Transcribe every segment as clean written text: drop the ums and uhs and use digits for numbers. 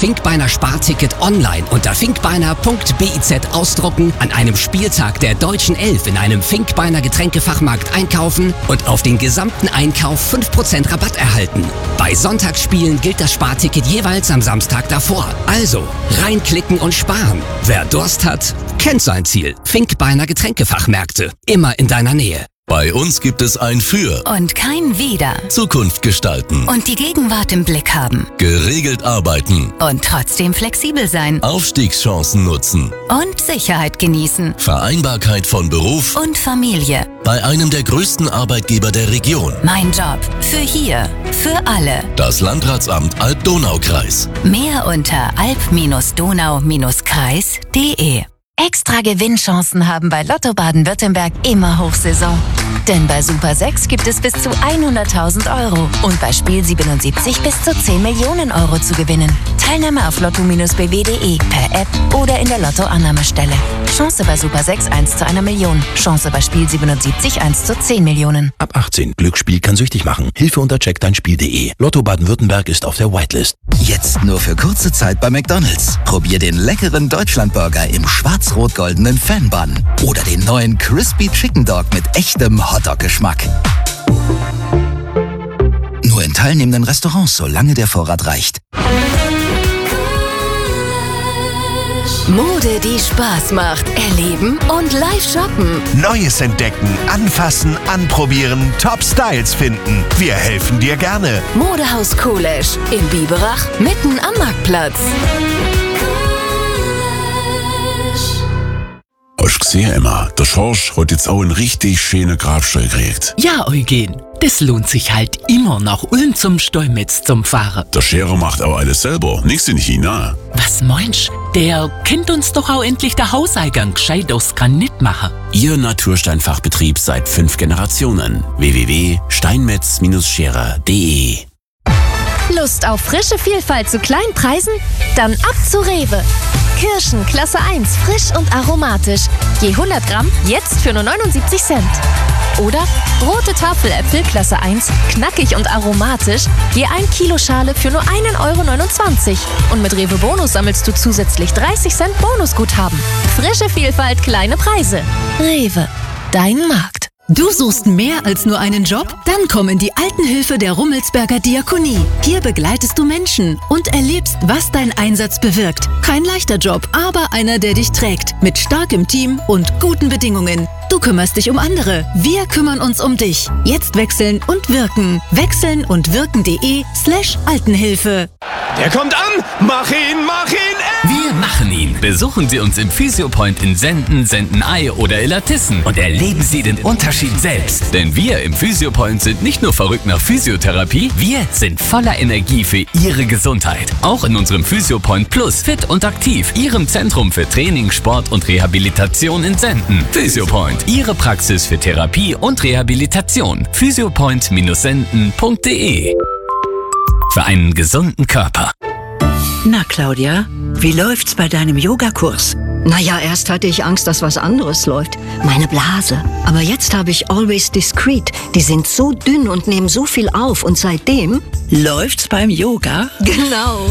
Finkbeiner Sparticket online unter finkbeiner.biz ausdrucken, an einem Spieltag der Deutschen Elf in einem Finkbeiner Getränkefachmarkt einkaufen und auf den gesamten Einkauf 5% Rabatt erhalten. Bei Sonntagsspielen gilt das Sparticket jeweils am Samstag davor. Also, reinklicken und sparen. Wer Durst hat, kennt sein Ziel. Finkbeiner Getränkefachmärkte. Immer in deiner Nähe. Bei uns gibt es ein Für und kein Wider. Zukunft gestalten Und die Gegenwart im Blick haben. geregelt arbeiten, Und trotzdem flexibel sein. Aufstiegschancen nutzen, Und Sicherheit genießen. Vereinbarkeit von Beruf Und Familie. bei einem der größten Arbeitgeber der Region. Mein Job. Für hier. Für alle. Das Landratsamt Alb-Donau-Kreis. Mehr unter alb-donau-kreis.de. Extra Gewinnchancen haben bei Lotto Baden-Württemberg immer Hochsaison. Denn bei Super 6 gibt es bis zu 100.000 Euro und bei Spiel 77 bis zu 10 Millionen Euro zu gewinnen. Teilnahme auf lotto-bw.de, per App oder in der Lotto-Annahmestelle. Chance bei Super 6 1 zu 1 Million. Chance bei Spiel 77 1 zu 10 Millionen. Ab 18. Glücksspiel kann süchtig machen. Hilfe unter checkdeinspiel.de. Lotto Baden-Württemberg ist auf der Whitelist. Jetzt nur für kurze Zeit bei McDonald's. Probier den leckeren Deutschlandburger im schwarz-rot-goldenen Fanbun. Oder den neuen Crispy Chicken Dog mit echtem Hotdog-Geschmack. Nur in teilnehmenden Restaurants, solange der Vorrat reicht. Mode, die Spaß macht. Erleben und live shoppen. Neues entdecken, anfassen, anprobieren, Top-Styles finden. Wir helfen dir gerne. Modehaus Kulesch in Biberach, mitten am Marktplatz. Hast gesehen, Emma, der Schorsch hat jetzt auch einen richtig schönen Grabstall gekriegt. Ja, Eugen, das lohnt sich halt immer nach Ulm zum Stolmetz zum Fahren. Der Scherer macht auch alles selber, nichts in China. Was meinst? Der kennt uns doch auch endlich der Hauseingang gescheit aus Granit machen. Ihr Natursteinfachbetrieb seit 5 Generationen. www.steinmetz-scherer.de. Lust auf frische Vielfalt zu kleinen Preisen? Dann ab zu Rewe. Kirschen Klasse 1, frisch und aromatisch. Je 100 Gramm, jetzt für nur 79 Cent. Oder rote Tafeläpfel Klasse 1, knackig und aromatisch. Je 1 Kilo Schale für nur 1,29 €. Und mit Rewe Bonus sammelst du zusätzlich 30 Cent Bonusguthaben. Frische Vielfalt, kleine Preise. Rewe, dein Markt. Du suchst mehr als nur einen Job? Dann komm in die Altenhilfe der Rummelsberger Diakonie. Hier begleitest du Menschen und erlebst, was dein Einsatz bewirkt. Kein leichter Job, aber einer, der dich trägt. Mit starkem Team und guten Bedingungen. Du kümmerst dich um andere. Wir kümmern uns um dich. Jetzt wechseln und wirken. wechselnundwirken.de/Altenhilfe. Der kommt an! Mach ihn! Wir machen ihn. Besuchen Sie uns im Physiopoint in Senden, Sendenei oder Illertissen und erleben Sie den Unterschied selbst. Denn wir im Physiopoint sind nicht nur verrückt nach Physiotherapie, wir sind voller Energie für Ihre Gesundheit. Auch in unserem Physiopoint Plus Fit und Aktiv, Ihrem Zentrum für Training, Sport und Rehabilitation in Senden. Physiopoint, Ihre Praxis für Therapie und Rehabilitation. Physiopoint-senden.de. Für einen gesunden Körper. Na, Claudia, wie läuft's bei deinem Yogakurs? Naja, erst hatte ich Angst, dass was anderes läuft. Meine Blase. Aber jetzt habe ich Always Discreet. Die sind so dünn und nehmen so viel auf. Und seitdem... Läuft's beim Yoga? Genau.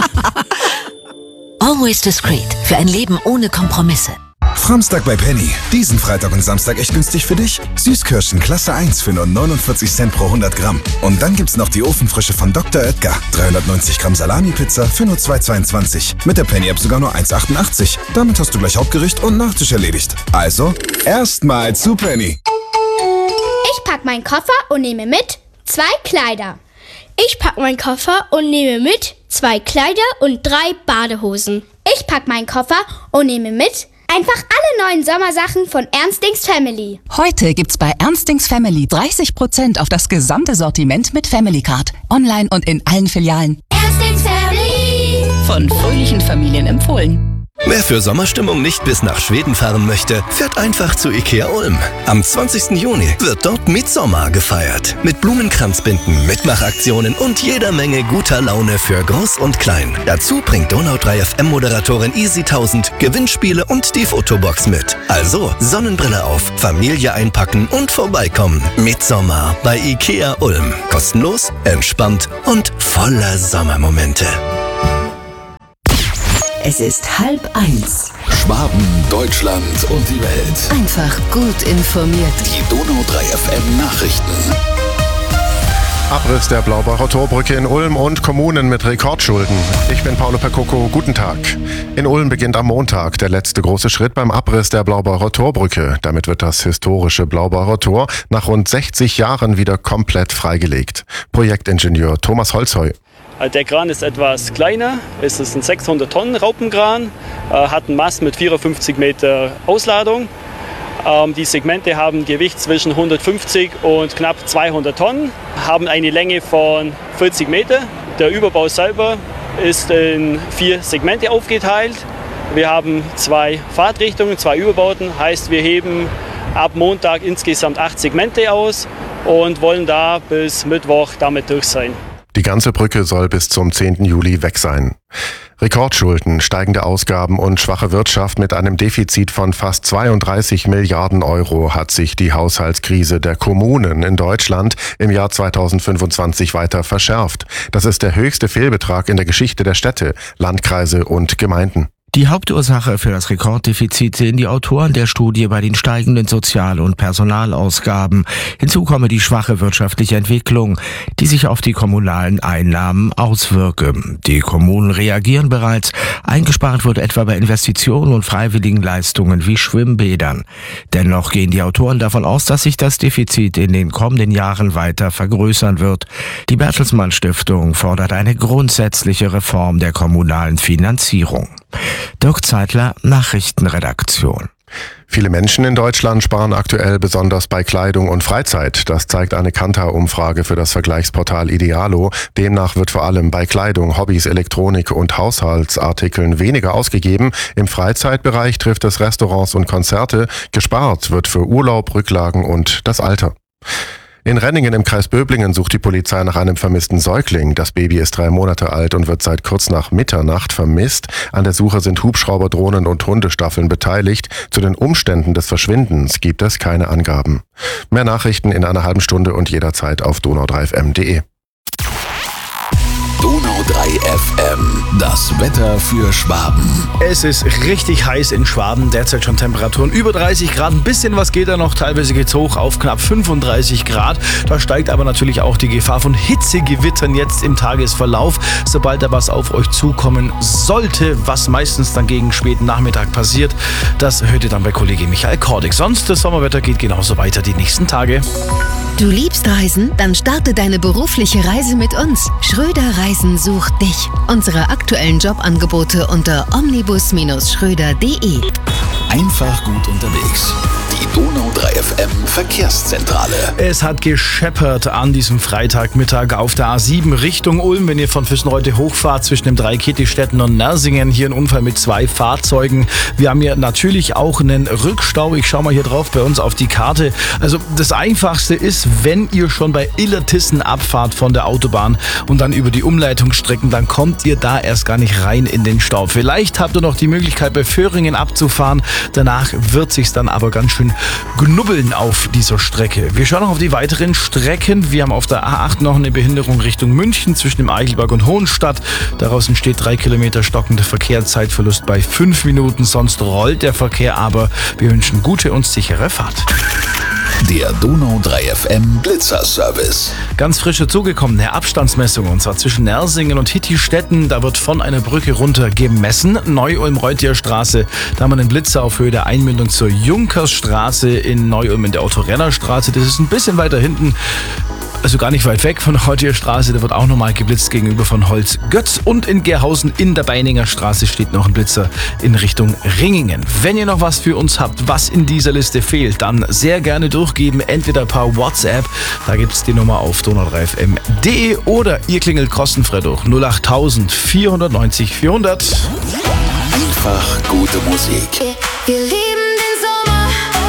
Always Discreet. Für ein Leben ohne Kompromisse. Framstag bei Penny. Diesen Freitag und Samstag echt günstig für dich. Süßkirschen Klasse 1 für nur 49 Cent pro 100 Gramm. Und dann gibt's noch die Ofenfrische von Dr. Oetker. 390 Gramm Salami-Pizza für nur 2,22. Mit der Penny-App sogar nur 1,88. Damit hast du gleich Hauptgericht und Nachtisch erledigt. Also, erstmal zu Penny. Ich pack meinen Koffer und nehme mit 2 Kleider. Ich pack meinen Koffer und nehme mit 2 Kleider und 3 Badehosen. Ich pack meinen Koffer und nehme mit einfach alle neuen Sommersachen von Ernstings Family. Heute gibt's bei Ernstings Family 30% auf das gesamte Sortiment mit Family Card. Online und in allen Filialen. Ernstings Family. Von fröhlichen Familien empfohlen. Wer für Sommerstimmung nicht bis nach Schweden fahren möchte, fährt einfach zu IKEA Ulm. Am 20. Juni wird dort Midsommar gefeiert. Mit Blumenkranzbinden, Mitmachaktionen und jeder Menge guter Laune für Groß und Klein. Dazu bringt Donau 3 FM-Moderatorin Easy 1000 Gewinnspiele und die Fotobox mit. Also Sonnenbrille auf, Familie einpacken und vorbeikommen. Midsommar bei IKEA Ulm. Kostenlos, entspannt und voller Sommermomente. Es ist 12:30. Schwaben, Deutschland und die Welt. Einfach gut informiert. Die Donau 3 FM Nachrichten. Abriss der Blaubacher Torbrücke in Ulm und Kommunen mit Rekordschulden. Ich bin Paolo Percoco, guten Tag. In Ulm beginnt am Montag der letzte große Schritt beim Abriss der Blaubacher Torbrücke. Damit wird das historische Blaubacher Tor nach rund 60 Jahren wieder komplett freigelegt. Projektingenieur Thomas Holzheu. Der Kran ist etwas kleiner, es ist ein 600 Tonnen Raupengran, hat einen Mast mit 54 Meter Ausladung. Die Segmente haben Gewicht zwischen 150 und knapp 200 Tonnen, haben eine Länge von 40 Meter. Der Überbau selber ist in 4 Segmente aufgeteilt. Wir haben 2 Fahrtrichtungen, 2 Überbauten, heißt wir heben ab Montag insgesamt 8 Segmente aus und wollen da bis Mittwoch damit durch sein. Die ganze Brücke soll bis zum 10. Juli weg sein. Rekordschulden, steigende Ausgaben und schwache Wirtschaft mit einem Defizit von fast 32 Milliarden Euro hat sich die Haushaltskrise der Kommunen in Deutschland im Jahr 2025 weiter verschärft. Das ist der höchste Fehlbetrag in der Geschichte der Städte, Landkreise und Gemeinden. Die Hauptursache für das Rekorddefizit sehen die Autoren der Studie bei den steigenden Sozial- und Personalausgaben. Hinzu komme die schwache wirtschaftliche Entwicklung, die sich auf die kommunalen Einnahmen auswirke. Die Kommunen reagieren bereits. Eingespart wird etwa bei Investitionen und freiwilligen Leistungen wie Schwimmbädern. Dennoch gehen die Autoren davon aus, dass sich das Defizit in den kommenden Jahren weiter vergrößern wird. Die Bertelsmann Stiftung fordert eine grundsätzliche Reform der kommunalen Finanzierung. Dirk Zeitler, Nachrichtenredaktion. Viele Menschen in Deutschland sparen aktuell besonders bei Kleidung und Freizeit. Das zeigt eine Kantar-Umfrage für das Vergleichsportal Idealo. Demnach wird vor allem bei Kleidung, Hobbys, Elektronik und Haushaltsartikeln weniger ausgegeben. Im Freizeitbereich trifft es Restaurants und Konzerte. Gespart wird für Urlaub, Rücklagen und das Alter. In Renningen im Kreis Böblingen sucht die Polizei nach einem vermissten Säugling. Das Baby ist 3 Monate alt und wird seit kurz nach Mitternacht vermisst. An der Suche sind Hubschrauber, Drohnen und Hundestaffeln beteiligt. Zu den Umständen des Verschwindens gibt es keine Angaben. Mehr Nachrichten in einer halben Stunde und jederzeit auf donau3fm.de. Donau 3 FM, das Wetter für Schwaben. Es ist richtig heiß in Schwaben, derzeit schon Temperaturen über 30 Grad. Ein bisschen was geht da noch, teilweise geht's hoch auf knapp 35 Grad. Da steigt aber natürlich auch die Gefahr von Hitzegewittern jetzt im Tagesverlauf. Sobald da was auf euch zukommen sollte, was meistens dann gegen späten Nachmittag passiert, das hört ihr dann bei Kollege Michael Kordig. Sonst, das Sommerwetter geht genauso weiter die nächsten Tage. Du liebst Reisen? Dann starte deine berufliche Reise mit uns. Schröder Reisen sucht dich. Unsere aktuellen Jobangebote unter omnibus-schröder.de. Einfach gut unterwegs. Die Donau 3 FM Verkehrszentrale. Es hat gescheppert an diesem Freitagmittag auf der A7 Richtung Ulm. Wenn ihr von Füssenreuth hochfahrt zwischen dem Dreikirchstätten und Nersingen. Hier ein Unfall mit 2 Fahrzeugen. Wir haben hier natürlich auch einen Rückstau. Ich schaue mal hier drauf bei uns auf die Karte. Also das Einfachste ist, wenn ihr schon bei Illertissen abfahrt von der Autobahn und dann über die Umleitungsstrecken, dann kommt ihr da erst gar nicht rein in den Stau. Vielleicht habt ihr noch die Möglichkeit, bei Föhringen abzufahren. Danach wird sich's dann aber ganz schön knubbeln auf dieser Strecke. Wir schauen noch auf die weiteren Strecken. Wir haben auf der A8 noch eine Behinderung Richtung München zwischen dem Eichelberg und Hohenstadt. Daraus entsteht 3 Kilometer stockender Verkehr, Zeitverlust bei 5 Minuten. Sonst rollt der Verkehr, aber wir wünschen gute und sichere Fahrt. Der Donau 3 FM Blitzerservice. Ganz frisch dazugekommen, eine Abstandsmessung, und zwar zwischen Nersingen und Hittistetten. Da wird von einer Brücke runter gemessen. Neu-Ulm-Reutierstraße, da haben wir einen Blitzer auf Höhe der Einmündung zur Junkersstraße in Neu-Ulm in der Otto-Renner-Straße. Das ist ein bisschen weiter hinten. Also gar nicht weit weg von der Reutierstraße, da wird auch nochmal geblitzt gegenüber von Holz-Götz. Und in Gerhausen in der Beininger Straße steht noch ein Blitzer in Richtung Ringingen. Wenn ihr noch was für uns habt, was in dieser Liste fehlt, dann sehr gerne durchgeben, entweder per WhatsApp, da gibt es die Nummer auf donau3fm.de, oder ihr klingelt kostenfrei durch 08000 490 400. Einfach gute Musik. Wir lieben den Sommer.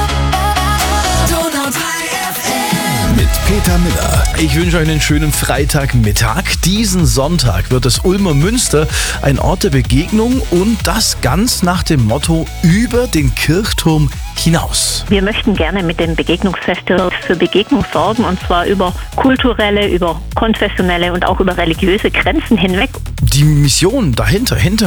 Donau 3 FM. Mit Peter Miller. Ich wünsche euch einen schönen Freitagmittag. Diesen Sonntag wird das Ulmer Münster ein Ort der Begegnung, und das ganz nach dem Motto über den Kirchturm hinaus. Wir möchten gerne mit dem Begegnungsfestival für Begegnung sorgen, und zwar über kulturelle, über konfessionelle und auch über religiöse Grenzen hinweg. Die Mission dahinter,